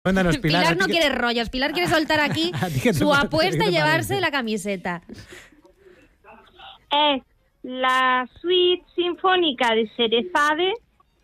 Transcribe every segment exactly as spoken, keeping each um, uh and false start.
Cuéntanos, Pilar. Pilar no que... quiere rollos. Pilar quiere soltar aquí su apuesta y llevarse la camiseta. Es la suite sinfónica de Sherezade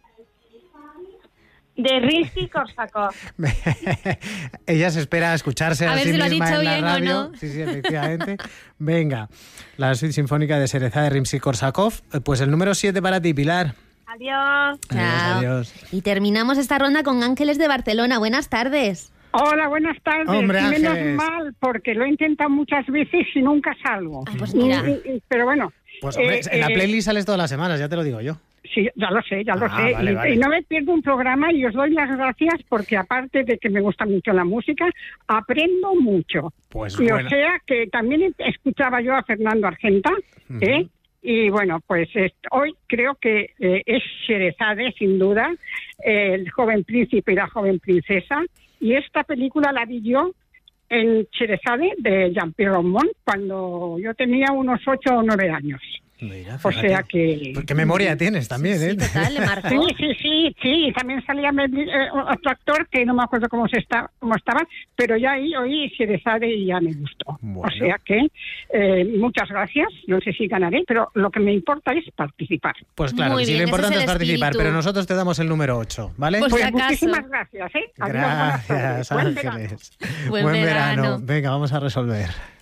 de Rimsky-Korsakov. Ella se espera a escucharse a, a ver sí si lo ha misma dicho en la bien radio. o no. Sí, sí, efectivamente. Venga, la suite sinfónica de Sherezade de Rimsky-Korsakov. Pues el número siete para ti, Pilar. Adiós. Chao. Adiós, adiós. Y terminamos esta ronda con Ángeles de Barcelona. Buenas tardes. Hola, buenas tardes. Hombre, Menos Ángeles. mal, porque lo he intentado muchas veces y nunca salgo. Ah, pues mira. Y- y- y- pero bueno. Pues hombre, eh, en la eh, playlist sales todas las semanas, ya te lo digo yo. Sí, ya lo sé, ya lo Ah, sé. vale, y, vale. y no me pierdo un programa y os doy las gracias porque aparte de que me gusta mucho la música, aprendo mucho. Pues y bueno. o sea que también escuchaba yo a Fernando Argenta, Ujú. ¿eh? Y bueno, pues es- hoy creo que eh, es Sherezade, sin duda, eh, el joven príncipe y la joven princesa. Y esta película la vi yo en Sherezade de Jean-Pierre Raumont cuando yo tenía unos ocho o nueve años. Mira, O fíjate. sea que... Pues qué memoria tienes también, Sí, ¿eh? total, le marcó. Sí, sí, sí, sí, también salía eh, otro actor que no me acuerdo cómo se está, cómo estaba, pero ya ahí oí Sherezade y ya me gustó. Bueno. O sea que eh, muchas gracias, no sé si ganaré, pero lo que me importa es participar. Pues claro, Muy que sí, bien, lo ese importante es es, el participar, espíritu. pero nosotros te damos el número ocho, ¿vale? Pues Pues si acaso. muchísimas gracias, ¿eh? Adiós, buenas tardes. Gracias, Buen verano. Ángeles. Buen verano. Venga, vamos a resolver.